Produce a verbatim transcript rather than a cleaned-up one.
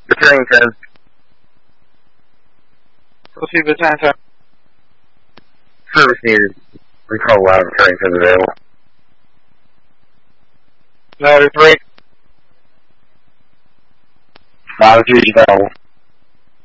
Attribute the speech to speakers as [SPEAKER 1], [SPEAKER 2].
[SPEAKER 1] Returning ten.
[SPEAKER 2] Proceed with ten ten.
[SPEAKER 1] Service needed. Recall loud, returning ten available.
[SPEAKER 2] Ladder three.
[SPEAKER 1] Ladder three is available.